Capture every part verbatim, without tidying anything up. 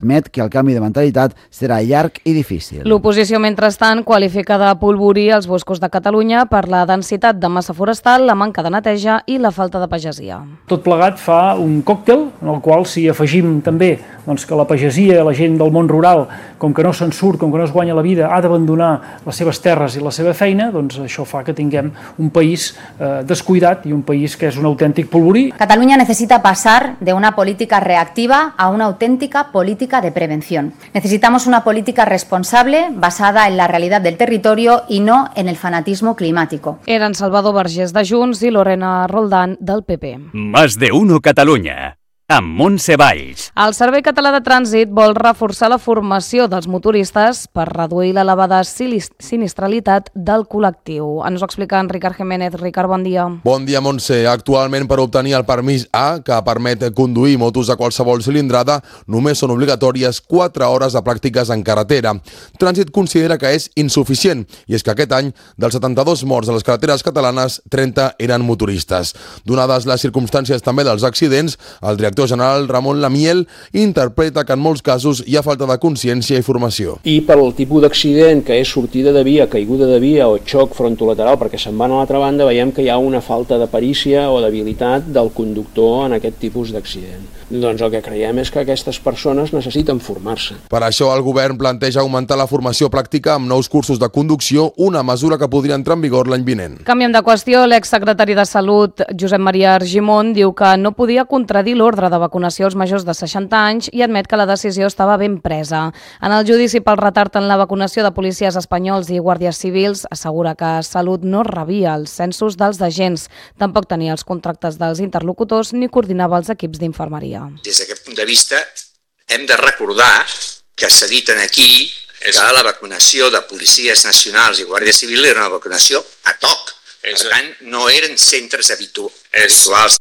admet que el canvi de mentalitat serà llarg i difícil. L'oposició, mentrestant, qualifica de polvorí els boscos de Catalunya per la densitat de massa forestal, la manca de neteja i la falta de pagesia. Tot plegat fa un còctel en el qual si afegim també doncs, que la pagesia, la gent del món rural, com que no se'n surt, com que no es guanya la vida, ha d'abandonar les seves terres i la seva feina, doncs això fa que tinguem un país eh, descuidat i un país que és un autèntic polvorí. Cataluña necesita pasar de una política reactiva a una auténtica política de prevención. Necesitamos una política responsable basada en la realidad del territorio y no en el fanatismo climático. Eren Salvador Vergés de Junts i Lorena Roldán del P P. Más de uno Catalunya, amb Montse Valls. El Servei Català de Trànsit vol reforçar la formació dels motoristes per reduir l'elevada sinistralitat del col·lectiu. Ens ho explica en Ricard Jiménez. Ricard, bon dia. Bon dia, Montse. Actualment, per obtenir el permís A, que permet conduir motos de qualsevol cilindrada, només són obligatòries quatre hores de pràctiques en carretera. Trànsit considera que és insuficient, i és que aquest any, dels setanta-dos morts a les carreteres catalanes, trenta eren motoristes. Donades les circumstàncies també dels accidents, el director general Ramon Lamiel interpreta que en molts casos hi ha falta de consciència i formació. I per al tipus d'accident que és sortida de via, caiguda de via o xoc frontolateral perquè se'n van a l'altra banda, veiem que hi ha una falta de perícia o d'habilitat del conductor en aquest tipus d'accident. Doncs el que creiem és que aquestes persones necessiten formar-se. Per això el govern planteja augmentar la formació pràctica amb nous cursos de conducció, una mesura que podria entrar en vigor l'any vinent. Canviem de qüestió. L'exsecretari de Salut, Josep Maria Argimon, diu que no podia contradir l'ordre de vacunació als majors de seixanta anys i admet que la decisió estava ben presa. En el judici pel retard en la vacunació de policies espanyols i guàrdies civils, assegura que Salut no rebia els censos dels agents, tampoc tenia els contractes dels interlocutors ni coordinava els equips d'infermeria. Des d'aquest punt de vista, hem de recordar que s'ha dit aquí que la vacunació de policies nacionals i guàrdia civil era una vacunació ad hoc. Per tant, no eren centres habituals.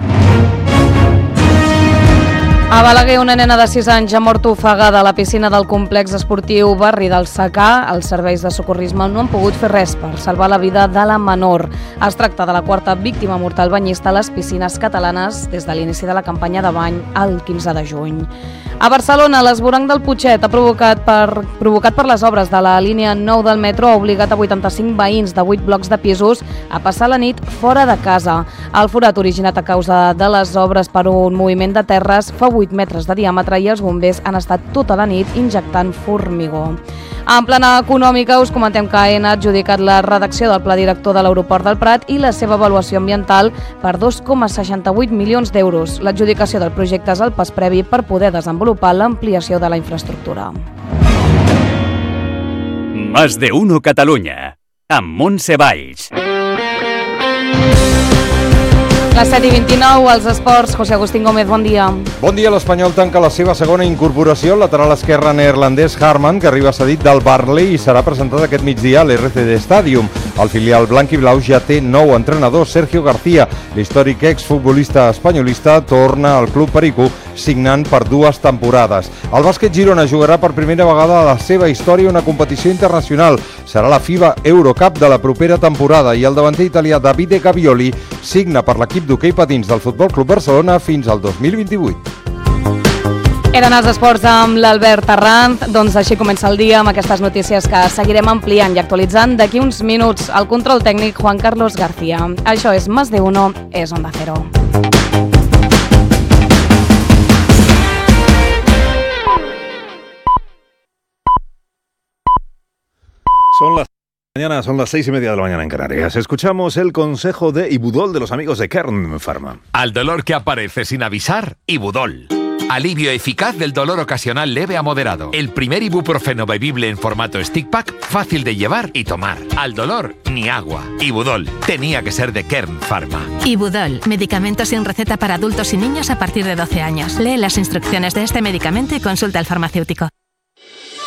A Balaguer, una nena de sis anys ha mort ofegada a la piscina del complex esportiu Barri del Secà. Els serveis de socorrisme no han pogut fer res per salvar la vida de la menor. Es tracta de la quarta víctima mortal banyista a les piscines catalanes des de l'inici de la campanya de bany el quinze de juny. A Barcelona, l'esvoranc del Putxet ha provocat per, provocat per les obres de la línia nou del metro ha obligat a vuitanta-cinc veïns de vuit blocs de pisos a passar la nit fora de casa. El forat originat a causa de les obres per un moviment de terres fa vuit metres de diàmetre i els bombers han estat tota la nit injectant formigó. En plana econòmica us comentem que AENA ha adjudicat la redacció del pla director de l'aeroport del Prat i la seva avaluació ambiental per dos coma seixanta-vuit milions d'euros. L'adjudicació del projecte és el pas previ per poder desenvolupar l'ampliació de la infraestructura. Más de uno Catalunya, amb Montse Valls. Les set i vint-i-nou, als esports, José Agustín Gómez, bon dia. Bon dia, l'Espanyol tanca la seva segona incorporació, el lateral esquerre neerlandès Harman, que arriba cedit del Burnley i serà presentat aquest migdia a l'R C D Stadium. El filial blanc i blau ja té nou entrenador, Sergio García, l'històric exfutbolista espanyolista, torna al club perico, signant per dues temporades. El bàsquet Girona jugarà per primera vegada a la seva història una competició internacional. Serà la FIBA Eurocup de la propera temporada i el davanter italià Davide Gavioli signa per l'equip d'hoquei patins del Futbol Club Barcelona fins al dos mil vint-i-vuit. Eren els esports amb l'Albert Arranz, doncs així comença el dia amb aquestes notícies que seguirem ampliant i actualitzant d'aquí uns minuts. El control tècnic Juan Carlos García. Això és Más de Uno, és Onda Cero. Son las mañana, son las seis y media de la mañana en Canarias. Escuchamos el consejo de Ibudol de los amigos de Kern Pharma. Al dolor que aparece sin avisar, Ibudol. Alivio eficaz del dolor ocasional leve a moderado. El primer ibuprofeno bebible en formato stick pack, fácil de llevar y tomar. Al dolor, ni agua. Ibudol. Tenía que ser de Kern Pharma. Ibudol. Medicamento sin receta para adultos y niños a partir de doce años. Lee las instrucciones de este medicamento y consulta al farmacéutico.